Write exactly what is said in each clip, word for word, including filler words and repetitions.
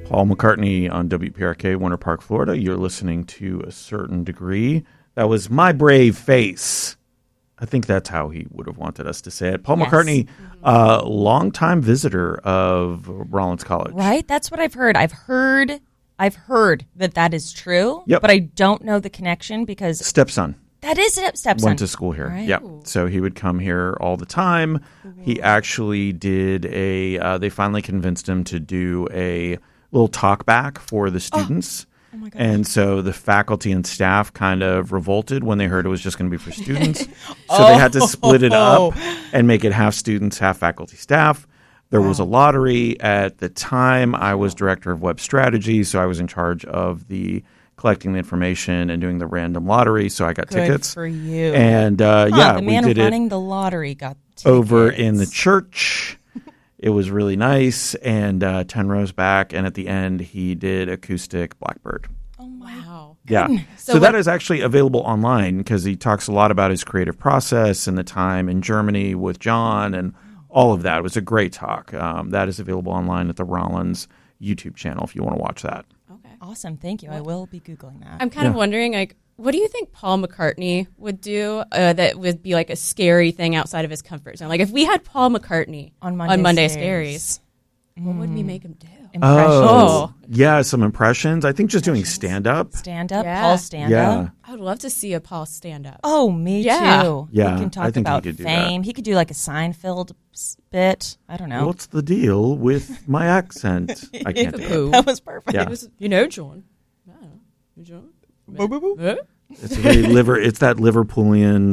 Paul McCartney on W P R K, Winter Park, Florida. You're listening to A Certain Degree. That was My Brave Face. I think that's how he would have wanted us to say it. Paul yes. McCartney, uh, longtime visitor of Rollins College. Right? That's what I've heard. I've heard I've heard that that is true, yep. but I don't know the connection because... Stepson. That is stepson. Went to school here. Right. Yeah. So he would come here all the time. Mm-hmm. He actually did a, uh, they finally convinced him to do a little talk back for the students. Oh. Oh my gosh. And so the faculty and staff kind of revolted when they heard it was just going to be for students. So oh. they had to split it up and make it half students, half faculty staff. There wow. was a lottery. At the time, I was director of web strategy, so I was in charge of the collecting the information and doing the random lottery. So I got Good tickets. for you. And uh, huh, yeah, the man we did running it the lottery got tickets. Over in the church. It was really nice, and uh, ten rows back, and at the end, he did acoustic Blackbird. Oh, wow. Yeah. So, so that is actually available online because he talks a lot about his creative process and the time in Germany with John and all of that. It was a great talk. Um, that is available online at the Rollins YouTube channel if you want to watch that. Okay. Awesome. Thank you. I will be Googling that. I'm kind yeah. of wondering, like, what do you think Paul McCartney would do uh, that would be like a scary thing outside of his comfort zone? Like if we had Paul McCartney on Monday, on Monday Scaries, Scaries mm. what would we make him do? Impressions. Oh, yeah, some impressions. I think just doing stand-up. Stand-up, yeah. Paul stand-up. Yeah. I would love to see a Paul stand-up. Oh, me yeah. too. Yeah, he can talk I think about he could do fame. that. He could do like a Seinfeld bit. I don't know. What's the deal with my accent? I can't do it. That was perfect. Yeah. It was, you know, John. I don't know. John? Boo, boo, boo. Huh? It's very liver. It's that Liverpoolian.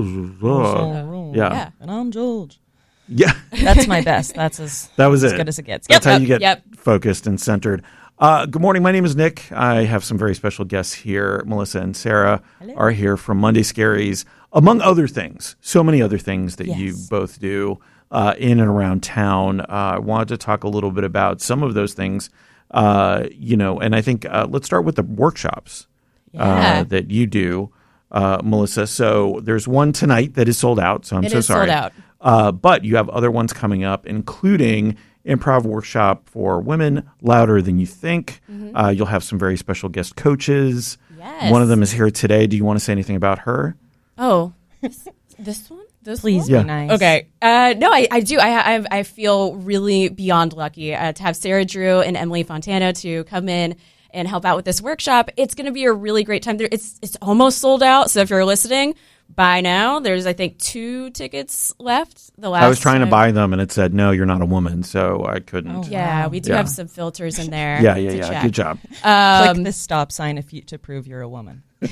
Uh, yeah. yeah, and I'm George. Yeah, that's my best. That's as that was as it. good as it gets. That's yep, how yep, you get yep. focused and centered. Uh, good morning. My name is Nick. I have some very special guests here. Melissa and Sarah Hello. are here from Monday Scaries, among other things. So many other things that yes. you both do uh, in and around town. Uh, I wanted to talk a little bit about some of those things. Uh, you know, and I think uh, let's start with the workshops yeah. uh, that you do. Uh, Melissa, so there's one tonight that is sold out, so I'm it so is sorry. Sold out. Uh, but you have other ones coming up, including improv workshop for women, Louder Than You Think. Mm-hmm. Uh, you'll have some very special guest coaches. Yes. One of them is here today. Do you want to say anything about her? Oh, this, this one? This Please one? be Yeah. nice. Okay. Uh, no, I, I do. I, I I feel really beyond lucky uh, to have Sarah Drew and Emily Fontana to come in and help out with this workshop. It's going to be a really great time. There, it's it's almost sold out. So if you're listening, buy now. There's I think two tickets left. The last I was trying time. to buy them, and it said no, you're not a woman, so I couldn't. Oh, Yeah, wow. we do Yeah. have some filters in there. Yeah, yeah, to yeah. check. Good job. Um, Click the stop sign if you to prove you're a woman. uh,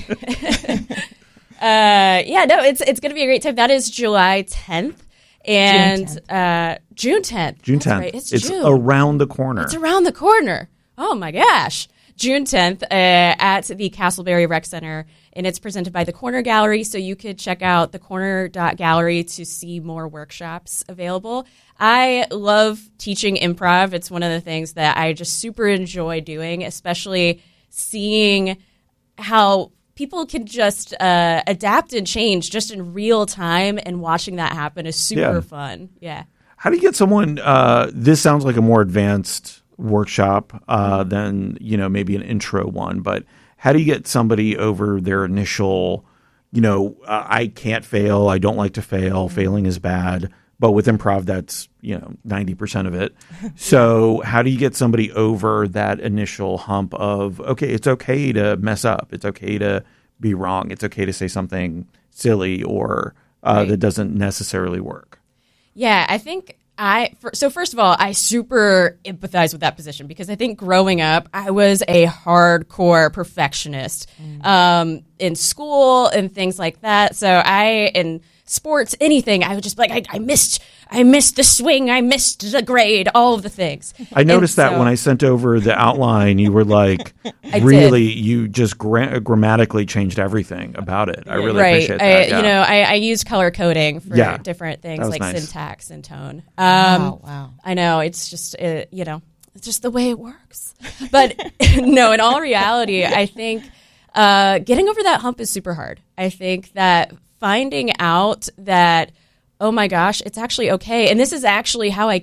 yeah, no, it's it's going to be a great time. That is July tenth. And June tenth. Uh, June tenth. June That's tenth. right. It's, it's June. around the corner. It's around the corner. Oh my gosh. June tenth uh, at the Castleberry Rec Center, and it's presented by the Corner Gallery, so you could check out the corner dot gallery to see more workshops available. I love teaching improv. It's one of the things that I just super enjoy doing, especially seeing how people can just uh, adapt and change just in real time, and watching that happen is super Yeah. fun. Yeah. How do you get someone? Uh, this sounds like a more advanced workshop uh, than you know maybe an intro one. But how do you get somebody over their initial? You know, uh, I can't fail. I don't like to fail. Failing is bad. But with improv, that's you know ninety percent of it. So how do you get somebody over that initial hump of okay, it's okay to mess up. It's okay to be wrong. It's okay to say something silly or uh, Right. that doesn't necessarily work. Yeah, I think I, for, so first of all, I super empathize with that position because I think growing up, I was a hardcore perfectionist Mm. um, in school and things like that. So I, in sports, anything, I would just be like, I, I missed, I missed the swing, I missed the grade, all of the things. I noticed And that so- when I sent over the outline, you were like, I really, you just gra- grammatically changed everything about it. I really right. appreciate I, that. Yeah. You know, I, I use color coding for Yeah. different That things was like nice. syntax and tone. Um, Wow, wow. I know it's just uh, you know it's just the way it works. But no, in all reality, I think uh, getting over that hump is super hard. I think that finding out that oh my gosh, it's actually okay, and this is actually how I get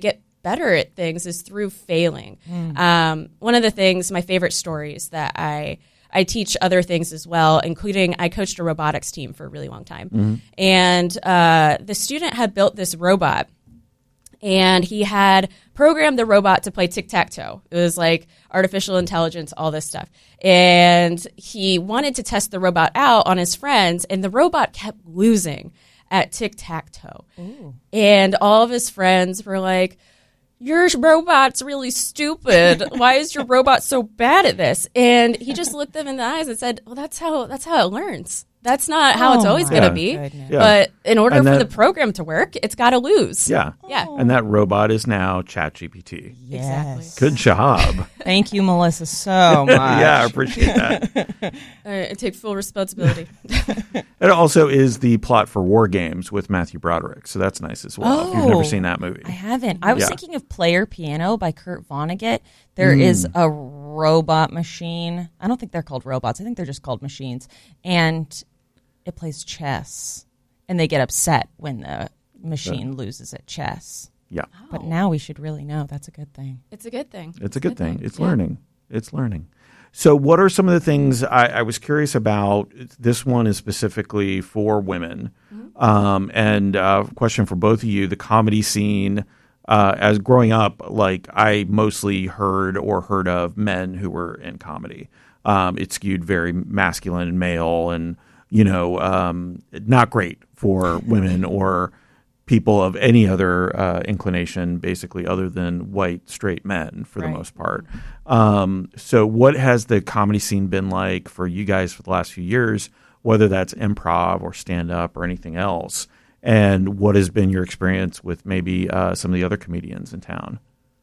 better at things is through failing. Mm. Um, one of the things, my favorite stories that I I teach other things as well, including I coached a robotics team for a really long time. Mm-hmm. And uh, the student had built this robot, and he had programmed the robot to play tic-tac-toe. It was like artificial intelligence, all this stuff. And he wanted to test the robot out on his friends, and the robot kept losing at tic-tac-toe. Ooh. And all of his friends were like, your robot's really stupid. Why is your robot so bad at this? And he just looked them in the eyes and said, well, that's how that's how it learns. That's not how oh it's always going to be. Yeah. But in order that, for the program to work, it's got to lose. Yeah. Yeah. And that robot is now ChatGPT. Yes. Exactly. Good job. Thank you, Melissa, so much. Yeah, I appreciate that. I, I take full responsibility. It also is the plot for War Games with Matthew Broderick. So that's nice as well. Oh, if you've never seen that movie. I haven't. I was yeah. thinking of Player Piano by Kurt Vonnegut. There mm. is a robot machine. I don't think they're called robots. I think they're just called machines. And it plays chess, and they get upset when the machine yeah. loses at chess. Yeah. Oh. But now we should really know. That's a good thing. It's a good thing. It's a good, good thing. thing. It's yeah. learning. It's learning. So what are some of the things I, I was curious about? This one is specifically for women. Mm-hmm. Um, and uh, question for both of you, the comedy scene, uh, as growing up, like I mostly heard or heard of men who were in comedy. Um, it skewed very masculine and male and you know, um, not great for women or people of any other uh, inclination, basically, other than white, straight men for right. the most part. Um, so what has the comedy scene been like for you guys for the last few years, whether that's improv or stand-up or anything else? And what has been your experience with maybe uh, some of the other comedians in town?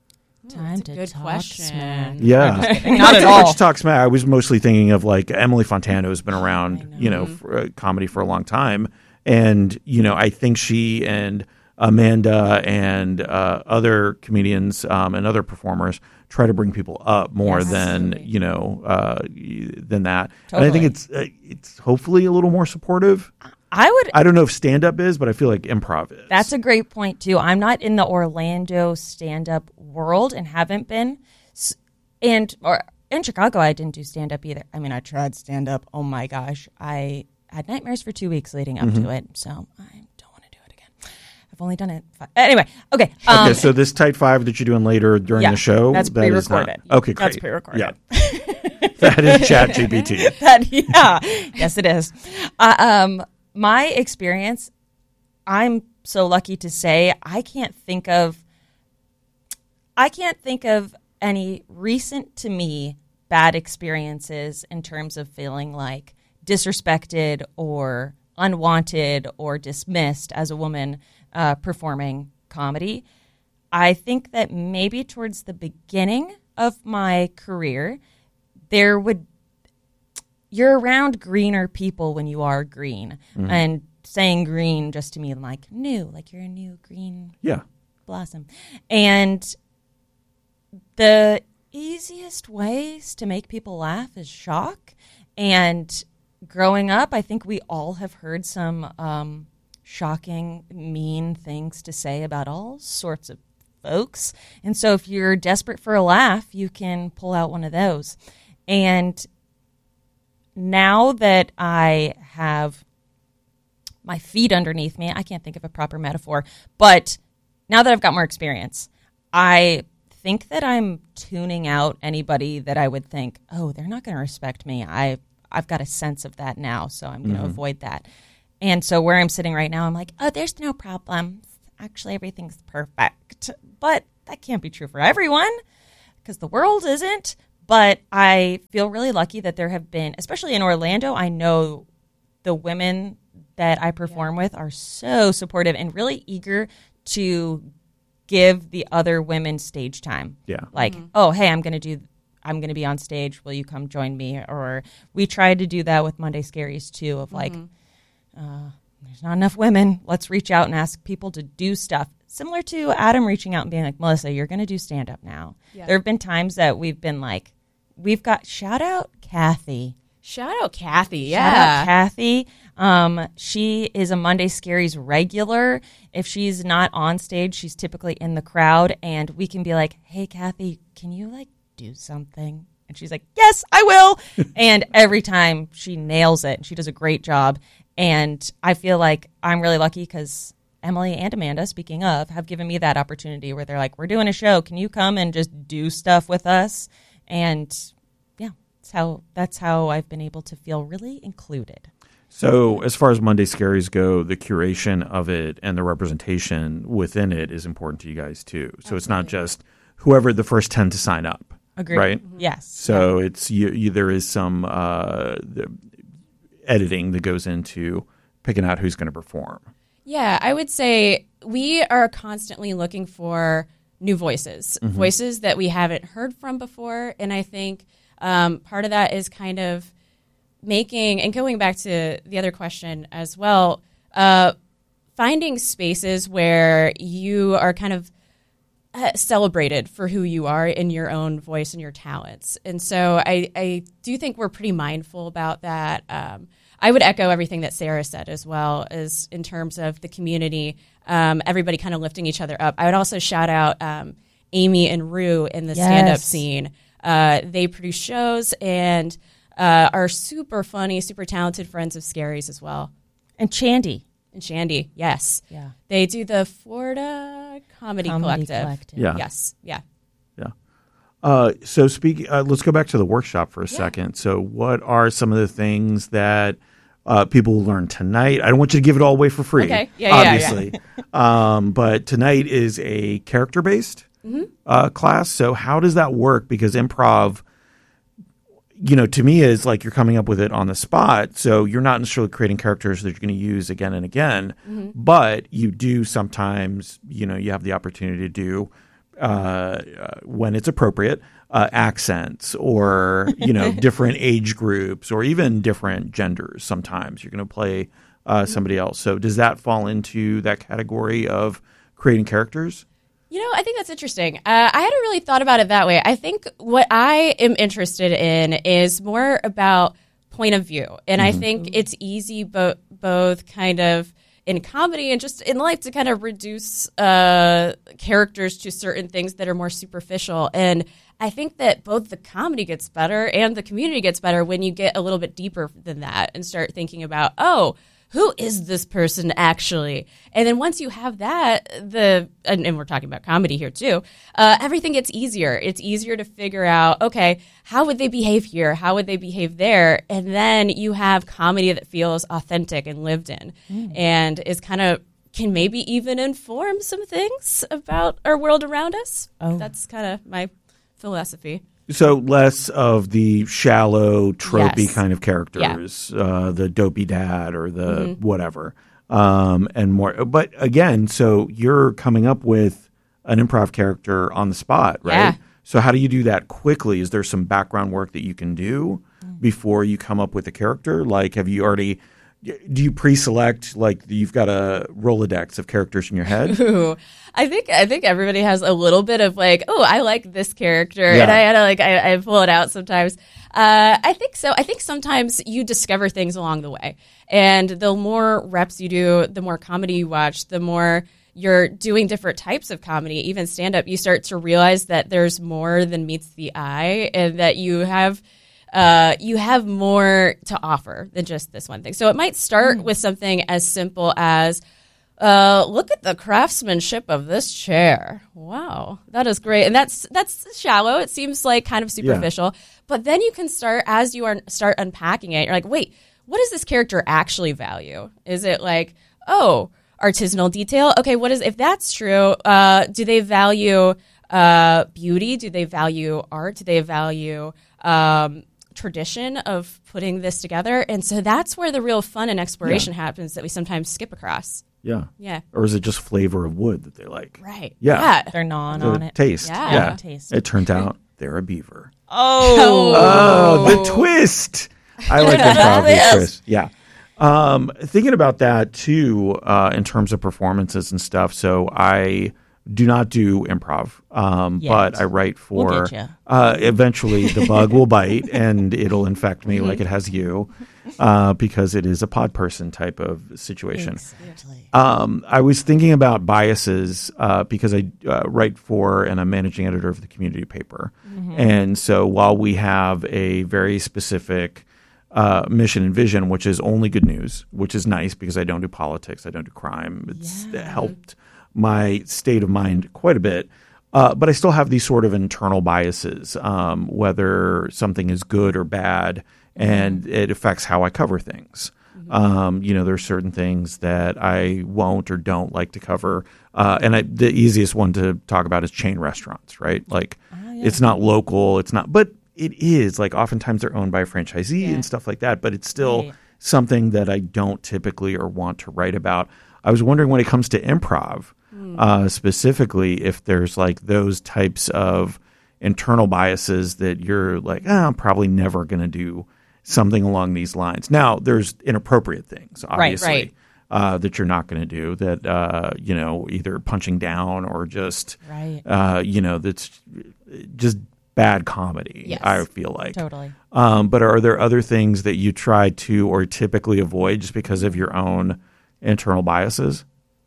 Time to good talk question. smack. Yeah, not at all. To talk smack. I was mostly thinking of like Emily Fontana, who's been around, know. you know, for, uh, comedy for a long time, and you know, I think she and Amanda and uh, other comedians um, and other performers try to bring people up more yes, than absolutely. you know uh, than that. Totally. And I think it's uh, it's hopefully a little more supportive. I would. I don't know if stand-up is, but I feel like improv is. That's a great point, too. I'm not in the Orlando stand-up world and haven't been. And or in Chicago, I didn't do stand-up either. I mean, I tried stand-up. Oh, my gosh. I had nightmares for two weeks leading up mm-hmm. to it, so I don't want to do it again. I've only done it five. Anyway, okay. Um, okay, so this tight five that you're doing later during yeah, the show? That's that pre-recorded. Not, okay, great. That's pre-recorded. Yeah. That is ChatGPT. That, yeah. Yes, it is. Uh, um. My experience, I'm so lucky to say I can't think of I can't think of any recent to me bad experiences in terms of feeling like disrespected or unwanted or dismissed as a woman uh, performing comedy. I think that maybe towards the beginning of my career, there would you're around greener people when you are green. Mm-hmm. And saying green just to me like new, like you're a new green yeah. blossom. And the easiest ways to make people laugh is shock. And growing up, I think we all have heard some um, shocking, mean things to say about all sorts of folks. And so if you're desperate for a laugh, you can pull out one of those. And now that I have my feet underneath me, I can't think of a proper metaphor, but now that I've got more experience, I think that I'm tuning out anybody that I would think, oh, they're not going to respect me. I, I've got a sense of that now, so I'm going to mm-hmm. avoid that. And so where I'm sitting right now, I'm like, oh, there's no problems. Actually, everything's perfect. But that can't be true for everyone because the world isn't. But I feel really lucky that there have been, especially in Orlando, I know the women that I perform yeah. with are so supportive and really eager to give the other women stage time. Yeah. Like, mm-hmm. oh, hey, I'm going to do, I'm going to be on stage. Will you come join me? Or we tried to do that with Monday Scaries too, of like, mm-hmm. uh, there's not enough women. Let's reach out and ask people to do stuff. Similar to Adam reaching out and being like, Melissa, you're going to do stand-up now. Yeah. There have been times that we've been like, we've got, shout out Kathy. Shout out Kathy. Shout Yeah. out Kathy. Um, she is a Monday Scaries regular. If she's not on stage, she's typically in the crowd, and we can be like, hey, Kathy, can you like do something? And she's like, yes, I will. And every time she nails it, and she does a great job. And I feel like I'm really lucky because Emily and Amanda, speaking of, have given me that opportunity where they're like, we're doing a show. Can you come and just do stuff with us? And yeah, that's how, that's how I've been able to feel really included. So as far as Monday Scaries go, the curation of it and the representation within it is important to you guys too. So Absolutely. It's not just whoever the first ten to sign up. Agreed. Right? Mm-hmm. Yes. So yeah. it's you, you, there is some uh, editing that goes into picking out who's going to perform. Yeah, I would say we are constantly looking for new voices, mm-hmm. voices that we haven't heard from before. And I think um, part of that is kind of making, and going back to the other question as well, uh, finding spaces where you are kind of uh, celebrated for who you are in your own voice and your talents. And so I, I do think we're pretty mindful about that. Um, I would echo everything that Sarah said as well, as in terms of the community, um, everybody kind of lifting each other up. I would also shout out um, Amy and Rue in the yes. stand-up scene. Uh, they produce shows and uh, are super funny, super talented friends of Scaries as well. And Chandy. And Shandy, yes. Yeah. They do the Florida Comedy, Comedy Collective. Collective. Yeah. Yes. Yeah. Yeah. Uh, so speaking, uh, let's go back to the workshop for a Yeah. second. So what are some of the things that uh, people will learn tonight? I don't want you to give it all away for free, okay. yeah, obviously. Yeah, yeah. um, but tonight is a character-based mm-hmm. uh, class. So how does that work? Because improv, you know, to me is like you're coming up with it on the spot. So you're not necessarily creating characters that you're going to use again and again, mm-hmm. but you do sometimes, you know, you have the opportunity to do, uh, uh, when it's appropriate, uh, accents or, you know, different age groups or even different genders. Sometimes you're going to play uh, somebody else. So does that fall into that category of creating characters? You know, I think that's interesting. Uh, I hadn't really thought about it that way. I think what I am interested in is more about point of view. And mm-hmm. I think it's easy bo- both kind of in comedy and just in life to kind of reduce uh, characters to certain things that are more superficial. And I think that both the comedy gets better and the community gets better when you get a little bit deeper than that and start thinking about, oh, who is this person actually? And then once you have that, the and, and we're talking about comedy here too, uh, everything gets easier. It's easier to figure out, okay, how would they behave here? How would they behave there? And then you have comedy that feels authentic and lived in mm. and is kind of can maybe even inform some things about our world around us. Oh. That's kind of my philosophy. So less of the shallow, tropey Yes. kind of characters, yeah. uh, the dopey dad or the mm-hmm. whatever, um, and more. But again, so you're coming up with an improv character on the spot, right? Yeah. So how do you do that quickly? Is there some background work that you can do mm. before you come up with a character? Like, have you already... Do you pre-select, like you've got a Rolodex of characters in your head? Ooh, I think I think everybody has a little bit of like, oh, I like this character, Yeah. and I had to like I, I pull it out sometimes. Uh, I think so. I think sometimes you discover things along the way, and the more reps you do, the more comedy you watch, the more you're doing different types of comedy, even stand-up. You start to realize that there's more than meets the eye, and that you have. Uh, you have more to offer than just this one thing. So it might start mm. with something as simple as, uh, look at the craftsmanship of this chair. Wow, that is great. And that's that's shallow. It seems like kind of superficial. Yeah. But then you can start, as you are start unpacking it, you're like, wait, what does this character actually value? Is it like, oh, artisanal detail? Okay, what is, if that's true, uh, do they value uh, beauty? Do they value art? Do they value... Um, tradition of putting this together, and so that's where the real fun and exploration yeah. happens that we sometimes skip across. Yeah, yeah. Or is it just flavor of wood that they like? Right. Yeah, yeah. They're gnawing the on it. Taste. Yeah. yeah. Taste. It turned out they're a beaver. Oh, oh, the twist. I like improv with twist. Yeah. Um, thinking about that too, uh, in terms of performances and stuff. So I do not do improv, um, Yet. but I write for. We'll get ya. Uh, eventually, the bug will bite and it'll infect me like it has you, uh, because it is a pod person type of situation. Exactly. Um, I was thinking about biases uh, because I uh, write for and I'm managing editor of the community paper. Mm-hmm. And so while we have a very specific uh, mission and vision, which is only good news, which is nice because I don't do politics, I don't do crime. It's Yeah. it helped my state of mind quite a bit. Uh, but I still have these sort of internal biases, um, whether something is good or bad, and mm-hmm. it affects how I cover things. Mm-hmm. Um, you know, there are certain things that I won't or don't like to cover. Uh, and I, the easiest one to talk about is chain restaurants, right? Like, oh, yeah. It's not local. It's not, but it is. Like, oftentimes they're owned by a franchisee yeah. and stuff like that. But it's still right. something that I don't typically or want to write about. I was wondering when it comes to improv, mm. uh, specifically, if there's like those types of internal biases that you're like, oh, I'm probably never going to do something along these lines. Now, there's inappropriate things, obviously, right, right. Uh, that you're not going to do that, uh, you know, either punching down or just, right. uh, you know, that's just bad comedy, yes. I feel like. Totally. Um, but are there other things that you try to or typically avoid just because of your own internal biases?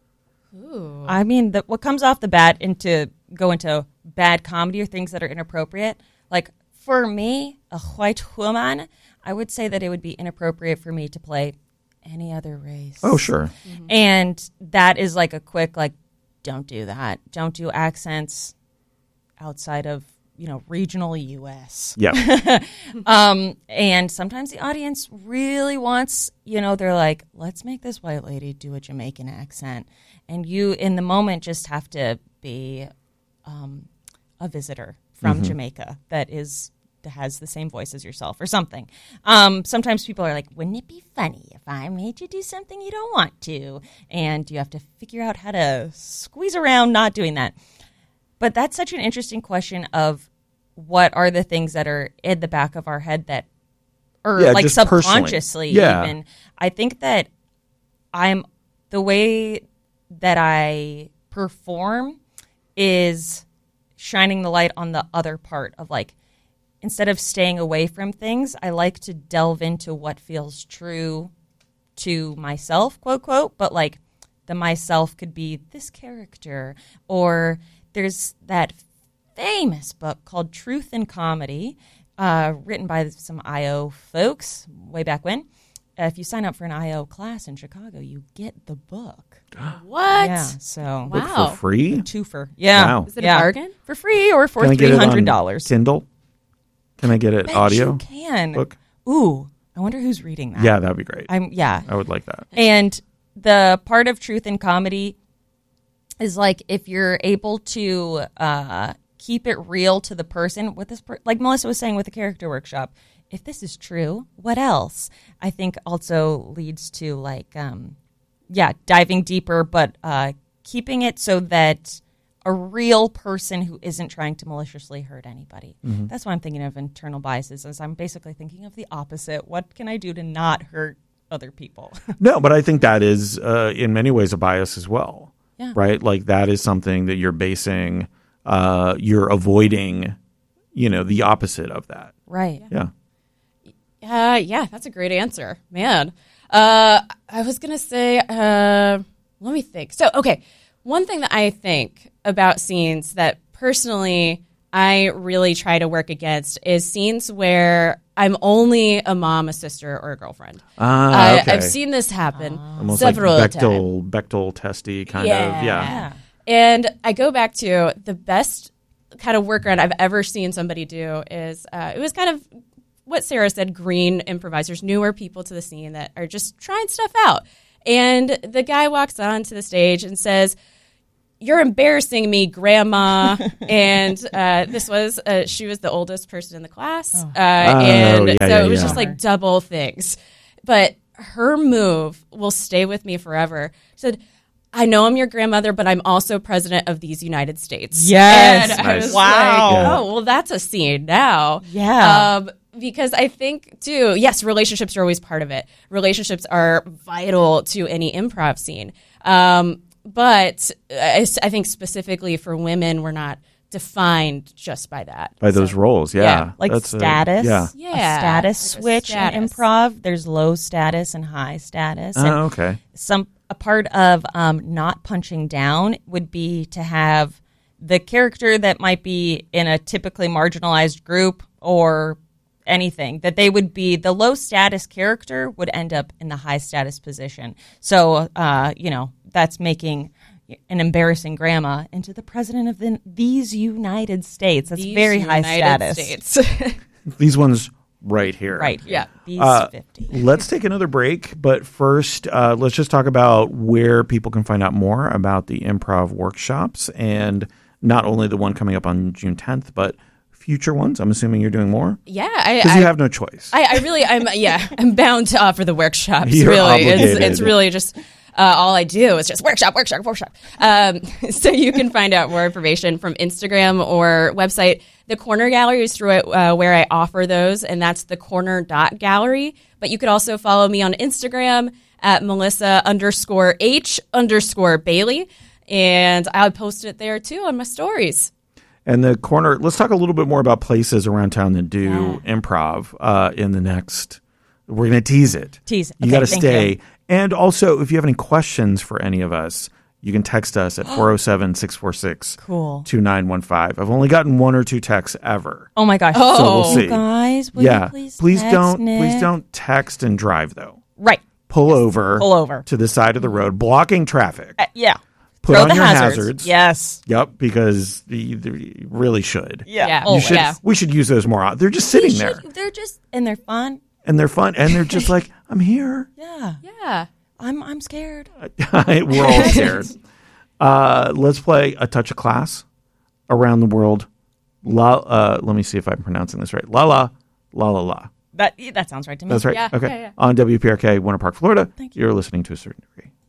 Ooh. I mean, the, what comes off the bat into go into bad comedy or things that are inappropriate, like for me, a white woman, I would say that it would be inappropriate for me to play any other race. Oh, sure. Mm-hmm. And that is like a quick, like, don't do that. Don't do accents outside of, you know, regional U S. Yeah. um, and sometimes the audience really wants, you know, they're like, let's make this white lady do a Jamaican accent. And you, in the moment, just have to be um, a visitor from mm-hmm. Jamaica that is that has the same voice as yourself or something. Um, sometimes people are like, wouldn't it be funny if I made you do something you don't want to? And you have to figure out how to squeeze around not doing that. But that's such an interesting question of what are the things that are in the back of our head that or yeah, like subconsciously yeah. even. I think that I'm the way that I perform is shining the light on the other part of like, instead of staying away from things, I like to delve into what feels true to myself, quote, quote, but like the myself could be this character, or there's that famous book called Truth in Comedy, uh, written by some I O folks way back when. Uh, if you sign up for an I O class in Chicago, you get the book. What? Yeah, so. Book Wow. for free? Twofer. Yeah. Wow. Is it yeah. a bargain? For free or for Can I get three it on hundred dollars. Kindle? Can I get it Bet audio? you can. Book? Ooh, I wonder who's reading that. Yeah, that'd be great. I'm yeah. I would like that. And the part of Truth in Comedy is like if you're able to uh, keep it real to the person with this, per- like Melissa was saying with the character workshop. If this is true, what else? I think also leads to like, um, yeah, diving deeper, but uh, keeping it so that a real person who isn't trying to maliciously hurt anybody. Mm-hmm. That's why I'm thinking of internal biases, as I'm basically thinking of the opposite. What can I do to not hurt other people? No, but I think that is uh, in many ways a bias as well, yeah. right? Like that is something that you're basing, uh, you're avoiding, you know, the opposite of that. Right. Yeah. Uh, yeah, that's a great answer, man. Uh, I was gonna say, uh, let me think. So, okay, one thing that I think about scenes that personally I really try to work against is scenes where I'm only a mom, a sister, or a girlfriend. Ah, okay. I, I've seen this happen Almost several like times. Bechdel, Bechdel testy kind Yeah. of, yeah. Yeah. And I go back to the best kind of workaround I've ever seen somebody do is uh, it was kind of what Sarah said, green improvisers, newer people to the scene that are just trying stuff out. And the guy walks onto the stage and says, "You're embarrassing me, Grandma." and uh, this was, uh, she was the oldest person in the class. Oh. Uh, Oh, and yeah, so yeah, it was yeah. just like double things. But her move will stay with me forever. She said, "I know I'm your grandmother, but I'm also president of these United States." Yes. And I Nice. was Wow. like, Yeah. oh, well, that's a scene now. Yeah. Um, because I think, too, yes, relationships are always part of it. Relationships are vital to any improv scene. Um, but I, I think specifically for women, we're not defined just by that. By those So, roles, yeah. yeah. Like That's a- status. yeah. Yeah. A status Like a switch status. in improv. There's low status and high status. And Oh, okay. some a part of um, not punching down would be to have the character that might be in a typically marginalized group or anything, that they would be the low status character would end up in the high status position. So, uh, you know, that's making an embarrassing grandma into the president of the, these United States. That's These very high United status. States. These ones right here. Right. here. Yeah. These Uh, fifty. Let's take another break, but first, uh, let's just talk about where people can find out more about the improv workshops, and not only the one coming up on June tenth, but future ones. I'm assuming you're doing more yeah, I, because I, you have no choice. I, I really, I'm yeah, I'm bound to offer the workshops. You're really, it's obligated. it's really just uh, all I do is just workshop, workshop, workshop. Um, so you can find out more information from Instagram or website. The Corner Gallery is through it, uh, where I offer those, and that's the corner dot gallery. But you could also follow me on Instagram at Melissa underscore H underscore Bailey, and I'll post it there too on my stories. And the corner, let's talk a little bit more about places around town that do improv uh, in the next, we're going to tease it. Tease it. You Okay, got to thank stay. you. And also, if you have any questions for any of us, you can text us at four oh seven, six four six, Cool. two nine one five. I've only gotten one or two texts ever. Oh my gosh. Oh. So we'll see. You guys, will yeah. you please text don't Nick? please don't text and drive though. Right. Pull over. Pull over. To the side of the road, blocking traffic. Uh, yeah. Put Throw on the your hazards. hazards. Yes. Yep, because you, you really should. Yeah. Yeah. You always. should. Yeah. We should use those more. often. They're just sitting We there, should- They're just and they're fun. and they're fun, and they're just like, I'm here. Yeah. Yeah. I'm I'm scared. We're all scared. Uh, let's play A Touch of Class around the world. La. Uh, let me see if I'm pronouncing this right. La la la la la. That that sounds right to me. That's right. Yeah, okay. yeah, yeah. On W P R K, Winter Park, Florida. Thank You're listening to A Certain Degree.